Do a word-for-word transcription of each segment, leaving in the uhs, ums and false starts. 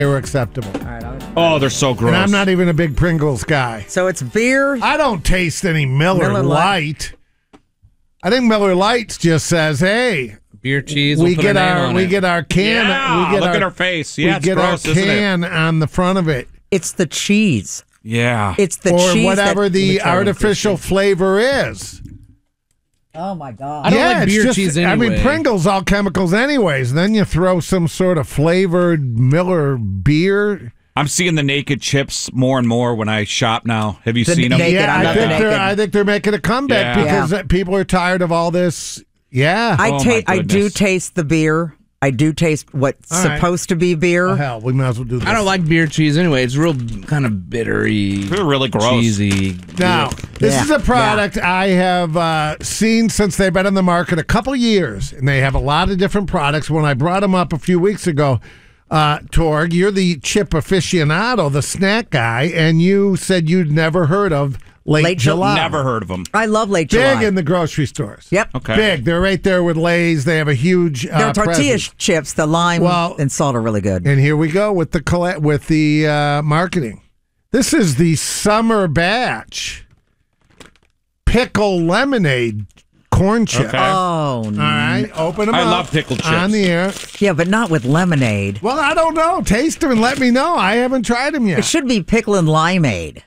They're acceptable. All right, I'll... Oh, they're so gross. And I'm not even a big Pringles guy. So it's beer. I don't taste any Miller, Miller Lite. I think Miller Lite just says, "Hey, beer cheese. We we'll put get a name our on we it. get our can. Yeah, we get look our, at her face. Yeah, we it's get gross, our isn't it? can on the front of it, It's the cheese. Yeah. It's the or cheese. whatever that... the artificial flavor is." Oh my god! I don't yeah, like it's beer just, cheese I mean, anyway. Pringles all chemicals, anyways. Then you throw some sort of flavored Miller beer. I'm seeing the naked chips more and more when I shop now. Have you The seen them? naked- Yeah, I I love think the they're naked. I think they're making a comeback Yeah. because Yeah. people are tired of all this. Yeah. I Oh, my taste. I do goodness. taste the beer. I do taste what's All right. supposed to be beer. Oh, hell, we might as well do this. I don't like beer cheese anyway. It's real kind of bittery. They're really gross. Cheesy. Now, this Yeah. is a product I have uh, seen since they've been on the market a couple years, and they have a lot of different products. When I brought them up a few weeks ago, uh, Torg, you're the chip aficionado, the snack guy, and you said you'd never heard of Late, Late Ju- July. Never heard of them. I love late Big July. in the grocery stores. Yep. Okay. Big. They're right there with Lay's. They have a huge uh, Their tortilla presence. chips, the lime Well- and salt are really good. And here we go with the colla- with the uh, marketing. This is the summer batch pickle lemonade corn chip. Okay. Oh, All right, open them I up. love pickled chips. On the air. yeah, but not with lemonade. Well, I don't know. Taste them and let me know. I haven't tried them It yet. should be pickle and limeade.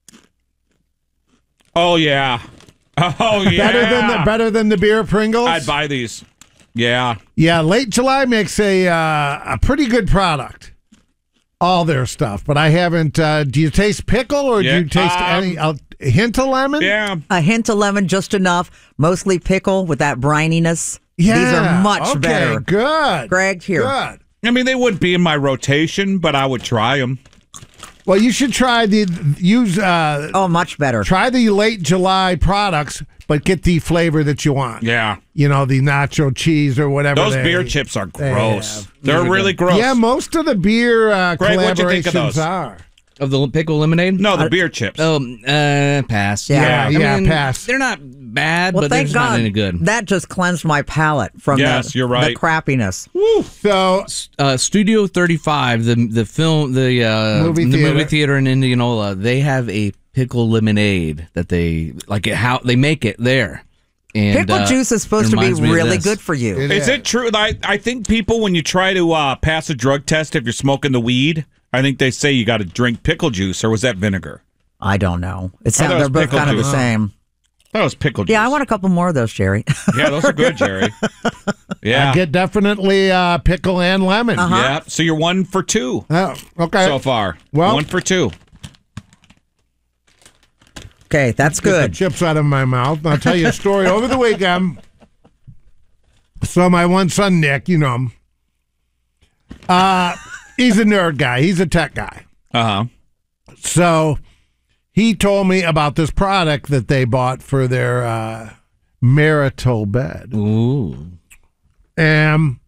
Oh, yeah. Oh, yeah. Better than the better than the beer Pringles. I'd buy these. Yeah. Yeah, Late July makes a uh, a pretty good product. All their stuff, but I haven't. Uh, do you taste pickle or Yeah, do you taste um, any a hint of lemon? Yeah. A hint of lemon, just enough. Mostly pickle with that brininess. Yeah, These are much okay, better. Good, Greg, here. Good. I mean, they wouldn't be in my rotation, but I would try them. Well, you should try the use. Uh, Oh, much better. Try the Late July products, but get the flavor that you want. Yeah. You know, the nacho cheese or whatever. Those they- beer chips are they gross. have. They're Those are really good. gross. Yeah, most of the beer uh, Greg, what'd you think of collaborations those? are. Of the pickle lemonade? No, the beer chips. Oh, uh, pass. Yeah, I yeah, mean, pass. They're not bad, Well, but they're thank just God. not any good. That just cleansed my palate from Yes, the, you're right. the crappiness. So Uh, Studio thirty-five, the the film, the uh, Movie the theater. movie theater in Indianola, they have a pickle lemonade that they like. It, how they make it there. And, Pickle uh, juice is supposed to be reminds me of really this. good for you. It Is it true? I, I think people, when you try to uh, pass a drug test, if you're smoking the weed, I think they say you got to drink pickle juice, or was that vinegar? I don't know. It I thought sounds it they're was both pickle kind of the juice. same. That was pickle juice. Yeah, I want a couple more of those, Jerry. Yeah, those are good, Jerry. Yeah. I get definitely uh, pickle and lemon. Uh-huh. Yeah. So you're one for two Oh, okay. so far. Well- one for two. Okay, that's Get the good. chips out of my mouth. I'll tell you a story. Over the weekend, so my one son, Nick, you know him, uh, he's a nerd guy. He's a tech guy. Uh huh. So he told me about this product that they bought for their uh, marital bed. Ooh. Um,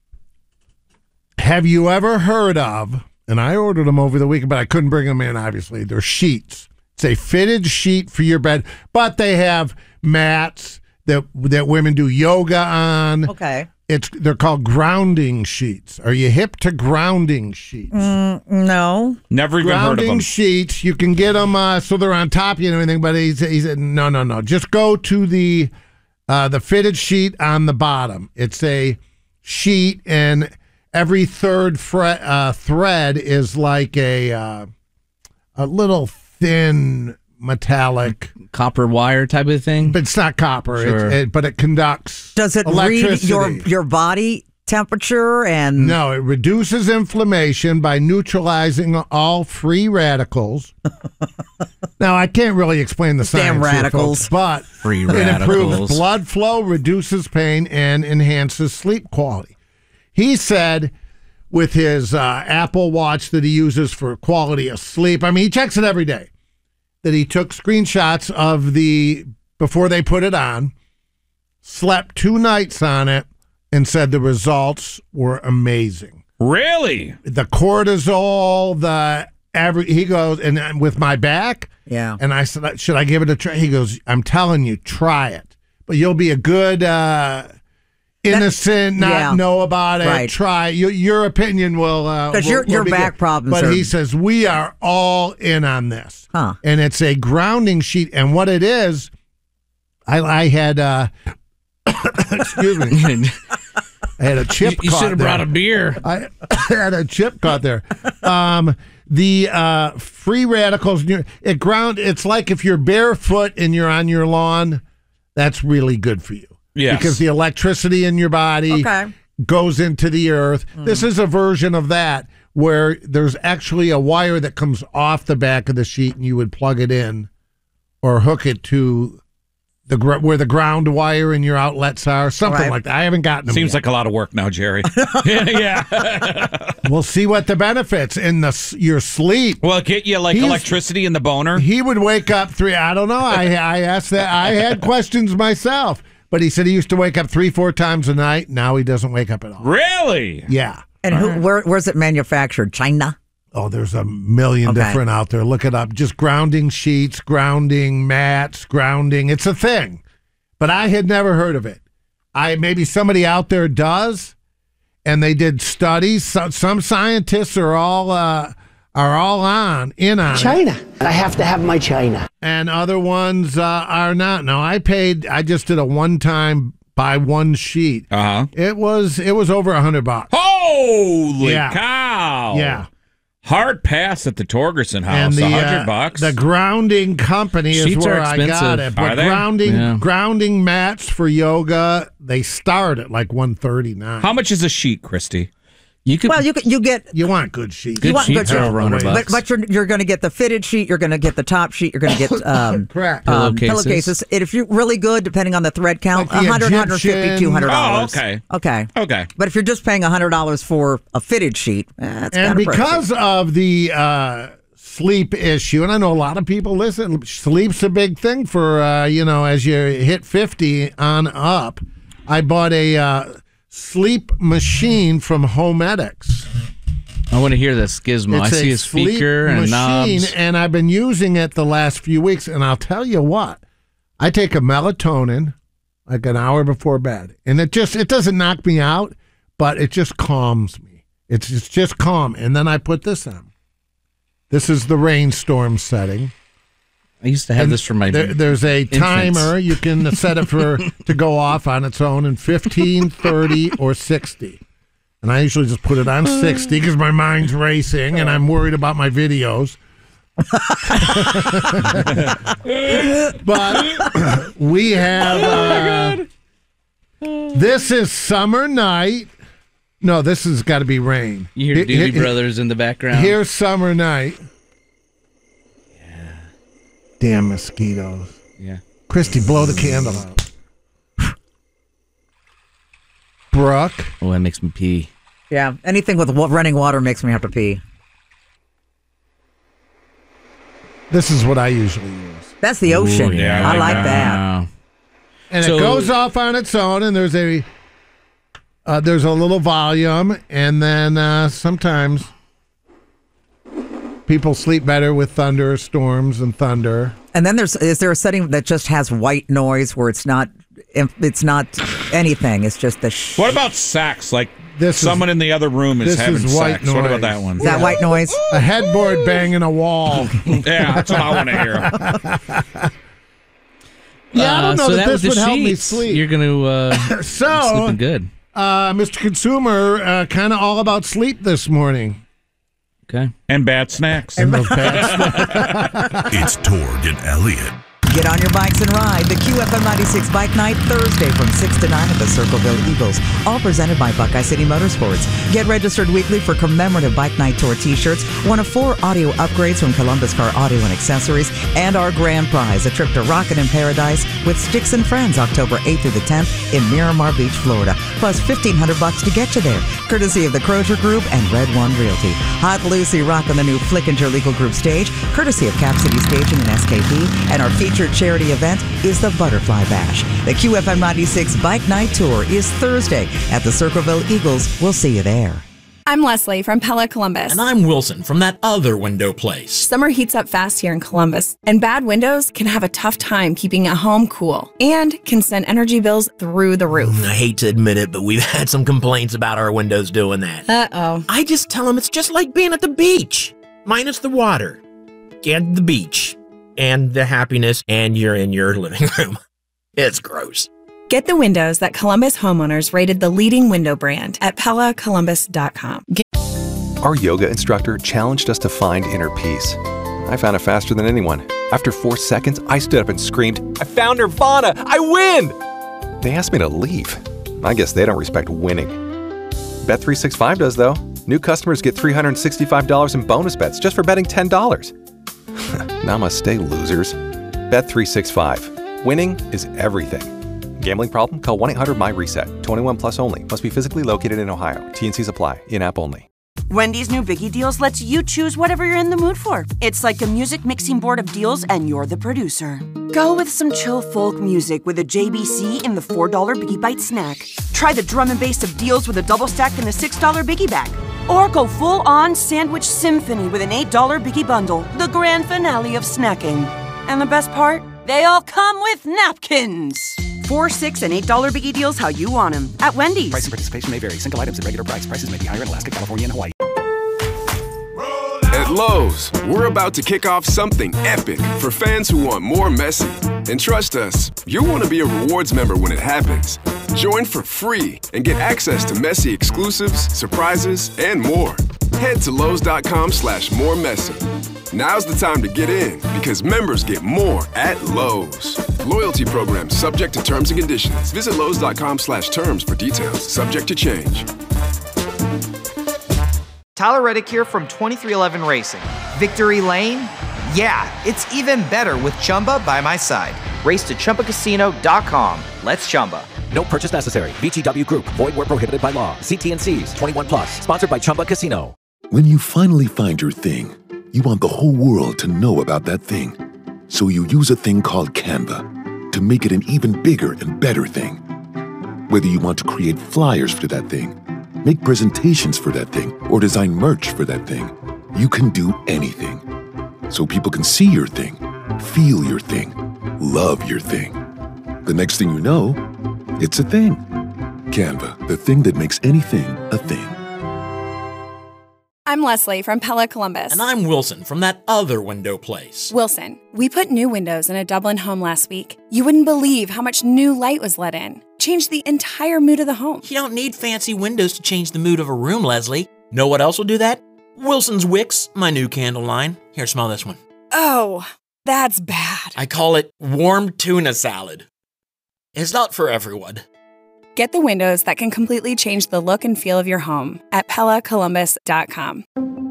have you ever heard of, and I ordered them over the weekend, but I couldn't bring them in, obviously. They're sheets. It's a fitted sheet for your bed, but they have mats that that women do yoga on. Okay. It's they're called grounding sheets. Are you hip to grounding sheets? No. Never even heard of Grounding them. sheets. You can get them uh, so they're on top of you and everything. But he said, he said no, no, no. Just go to the uh, the fitted sheet on the bottom. It's a sheet, and every third fre- uh, thread is like a uh, a little thin metallic. Copper wire type of thing. But it's not copper. Sure. It, it, but it conducts. Does it read electricity. your your body temperature and No, it reduces inflammation by neutralizing all free radicals. Now, I can't really explain the science Damn here, radicals. folks, but Free it improves radicals. blood flow, reduces pain, and enhances sleep quality. He said with his uh, Apple Watch that he uses for quality of sleep, I mean, he checks it every day, that he took screenshots of the, before they put it on, slept two nights on it, and said the results were amazing. Really? The cortisol, the every he goes, and uh, with my back, yeah. and I said, should I give it a try? He goes, I'm telling you, try it, but you'll be a good, uh, innocent, not yeah. know about it, Right. try. Your, your opinion will. uh, 'Cause will- your- will your be back good. problems But are- he says, we are all in on this. Huh. And it's a grounding sheet. And what it is, I, I had, uh, excuse me, I had a chip You, you caught should have there. brought a beer. I had a chip caught there. Um, the uh, free radicals, it ground. It's like if you're barefoot and you're on your lawn, that's really good for you. Yes. Because the electricity in your body Okay. goes into the earth. Mm. This is a version of that where there's actually a wire that comes off the back of the sheet and you would plug it in or hook it to the gr- where the ground wire and your outlets are, something Right. like that. I haven't gotten them Seems yet. like a lot of work now, Jerry. yeah, yeah. We'll see what the benefits in the s- your sleep. Well, get you like He's- electricity in the boner. He would wake up three. I don't know. I I asked that. I had questions myself, but he said he used to wake up three, four times a night. Now he doesn't wake up at all. Really? Yeah. And who, where, where's it manufactured? China? Oh, there's a million Okay. different out there. Look it up. Just grounding sheets, grounding mats, grounding. It's a thing, but I had never heard of it. I maybe somebody out there does, and they did studies. So, some scientists are all uh, are all on in on it. China. I have to have my China. And other ones uh, are not. Now I paid. I just did a one time buy one sheet. Uh huh. It was it was over a hundred bucks. Holy Yeah. cow! Yeah, Hard pass at the Torgerson house. and the A hundred uh, bucks. the grounding company is Sheets are where I got expensive. it. But Are they? grounding Yeah. grounding mats for yoga, they start at like one thirty nine. How much is a sheet, Christy? You could. Well, you could- you get You want good sheets? Good want sheets good are sheets. over a hundred But, bucks. but you're you're going to get the fitted sheet. You're going to get the top sheet. You're going to get um, Correct. um, Pillowcases. pillowcases. And if you're really good, depending on the thread count, Like the one hundred, one fifty, Egyptian- two hundred Oh, dollars. okay. Okay. Okay. But if you're just paying one hundred dollars for a fitted sheet, eh, that's And kind of because of the uh, sleep issue, and I know a lot of people listen, sleep's a big thing for, uh, you know, as you hit fifty on up. I bought a uh, sleep machine from Homedics. I want to hear this gizmo. I It's see a a speaker sleep and machine, knobs. and I've been using it the last few weeks, and I'll tell you what, I take a melatonin like an hour before bed, and it just, it doesn't knock me out, but it just calms me. It's, it's just calm, and then I put this on. This is the rainstorm setting. I used to have And this for my. there, there's a infants. timer. You can set it for to go off on its own in fifteen, thirty, or sixty. And I usually just put it on sixty because my mind's racing and I'm worried about my videos. But we have. Uh, this is summer night. No, this has got to be rain. You hear He- Doobie he- Brothers in the background. Here's summer night. Yeah. Damn mosquitoes. Yeah. Christy, blow the candle out. Brooke. Oh, that makes me pee. Yeah. Anything with wa- running water makes me have to pee. This is what I usually use. That's the ocean. Ooh, yeah, I I like like that. Wow. And So- it goes off on its own, and there's a uh, there's a little volume, and then uh, sometimes people sleep better with thunderstorms and thunder. And then there's is there a setting that just has white noise where it's not it's not anything. It's just the sh- What about sax? Like This is- someone in the other room is this having is white sex. What about noise. that one? is that white noise? A headboard banging a wall. Yeah, that's what I want to hear. Yeah, I don't know Uh, so that, that was this the would help me sheets. sleep. You're gonna uh, so, sleeping good. uh, Mister Consumer, uh, kind of all about sleep this morning. Okay. And bad snacks. And those bad It's Torg and Elliot. Get on your bikes and ride. The Q F M ninety-six Bike Night, Thursday from six to nine at the Circleville Eagles. All presented by Buckeye City Motorsports. Get registered weekly for commemorative Bike Night Tour t-shirts, one of four audio upgrades from Columbus Car Audio and Accessories, and our grand prize, a trip to Rockin' in Paradise with Sticks and Friends, October eighth through the tenth in Miramar Beach, Florida. Plus fifteen hundred bucks to get you there. Courtesy of the Crozier Group and Red One Realty. Hot Lucy rocking the new Flickinger Legal Group stage, courtesy of Cap City Staging and S K P, and our featured charity event is the Butterfly Bash. The Q F M ninety-six Bike Night Tour is Thursday at the Circleville Eagles. We'll see you there. I'm Leslie from Pella Columbus. And I'm Wilson from that other window place. Summer heats up fast here in Columbus, and bad windows can have a tough time keeping a home cool and can send energy bills through the roof. I hate to admit it, but we've had some complaints about our windows doing that. Uh-oh. I just tell them it's just like being at the beach, minus the water and the beach and the happiness, and you're in your living room. It's gross. Get the windows that Columbus homeowners rated the leading window brand at Pella Columbus dot com. Our yoga instructor challenged us to find inner peace. I found it faster than anyone. After four seconds, I stood up and screamed, "I found Nirvana! I win!" They asked me to leave. I guess they don't respect winning. Bet three sixty-five does, though. New customers get three hundred sixty-five dollars in bonus bets just for betting ten dollars. Namaste, losers. Bet three sixty-five. Winning is everything. Gambling problem? Call one eight hundred M Y reset. twenty-one plus only. Must be physically located in Ohio. T and Cs apply. In-app only. Wendy's new Biggie Deals lets you choose whatever you're in the mood for. It's like a music mixing board of deals, and you're the producer. Go with some chill folk music with a J B C in the four dollar Biggie Bite snack. Try the drum and bass of deals with a double stack in the six dollar Biggie Bag. Or go full-on sandwich symphony with an eight dollar Biggie Bundle, the grand finale of snacking. And the best part? They all come with napkins. Four, six, and eight dollar Biggie Deals how you want them at Wendy's. Price and participation may vary. Single items at regular price. Prices may be higher in Alaska, California, and Hawaii. At Lowe's, we're about to kick off something epic for fans who want more Messi. And trust us, you'll want to be a rewards member when it happens. Join for free and get access to Messi exclusives, surprises, and more. Head to Lowe's.com slash more Messi. Now's the time to get in because members get more at Lowe's. Loyalty program subject to terms and conditions. Visit Lowe's.com slash terms for details. Subject to change. Tyler Reddick here from twenty-three eleven Racing. Victory Lane? Yeah, it's even better with Chumba by my side. Race to Chumba Casino dot com. Let's Chumba. No purchase necessary. V G W Group. Void where prohibited by law. See T and Cs. twenty-one plus. Sponsored by Chumba Casino. When you finally find your thing, you want the whole world to know about that thing. So you use a thing called Canva to make it an even bigger and better thing. Whether you want to create flyers for that thing, make presentations for that thing, or design merch for that thing, you can do anything. So people can see your thing, feel your thing, love your thing. The next thing you know, it's a thing. Canva, the thing that makes anything a thing. I'm Leslie from Pella Columbus. And I'm Wilson from that other window place. Wilson, we put new windows in a Dublin home last week. You wouldn't believe how much new light was let in. Changed the entire mood of the home. You don't need fancy windows to change the mood of a room, Leslie. Know what else will do that? Wilson's Wicks, my new candle line. Here, smell this one. Oh, that's bad. I call it warm tuna salad. It's not for everyone. Get the windows that can completely change the look and feel of your home at Pella Columbus dot com.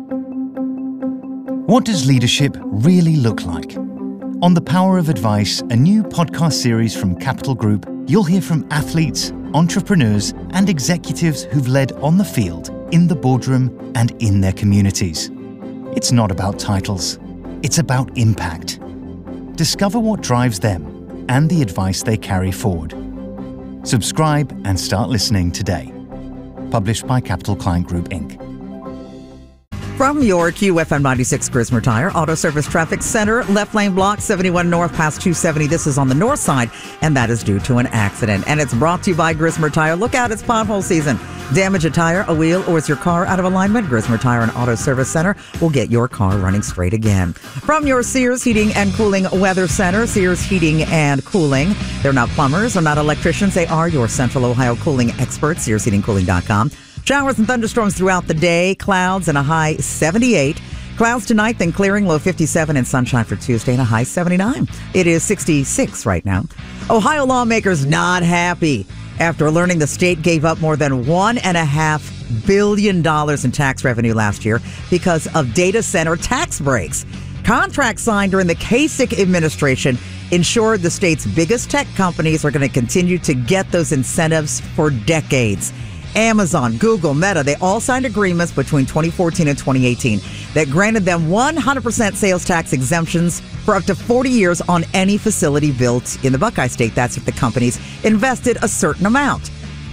What does leadership really look like? On The Power of Advice, a new podcast series from Capital Group, you'll hear from athletes, entrepreneurs, and executives who've led on the field, in the boardroom, and in their communities. It's not about titles. It's about impact. Discover what drives them and the advice they carry forward. Subscribe and start listening today. Published by Capital Client Group, Incorporated. From your Q F M ninety-six Grismer Tire Auto Service Traffic Center, left lane block seventy-one north past two seventy. This is on the north side, and that is due to an accident. And it's brought to you by Grismer Tire. Look out, it's pothole season. Damage a tire, a wheel, or is your car out of alignment? Grismer Tire and Auto Service Center will get your car running straight again. From your Sears Heating and Cooling Weather Center, Sears Heating and Cooling. They're not plumbers, they're not electricians. They are your Central Ohio cooling experts. Sears Heating Cooling dot com. Showers and thunderstorms throughout the day. Clouds and a high seventy-eight. Clouds tonight, then clearing, low fifty-seven, and sunshine for Tuesday and a high seventy-nine. It is sixty-six right now. Ohio lawmakers not happy after learning the state gave up more than one and a half billion dollars in tax revenue last year because of data center tax breaks. Contracts signed during the Kasich administration ensured the state's biggest tech companies are going to continue to get those incentives for decades. Amazon, Google, Meta, they all signed agreements between twenty fourteen and twenty eighteen that granted them one hundred percent sales tax exemptions for up to forty years on any facility built in the Buckeye State. That's if the companies invested a certain amount.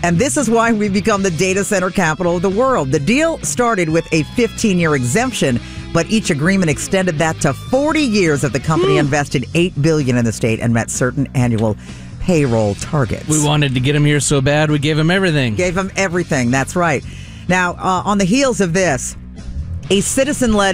And this is why we've become the data center capital of the world. The deal started with a fifteen-year exemption, but each agreement extended that to forty years as the company invested eight billion dollars in the state and met certain annual payroll targets. We wanted to get him here so bad, we gave him everything. Gave him everything, that's right. Now, uh, on the heels of this, a citizen-led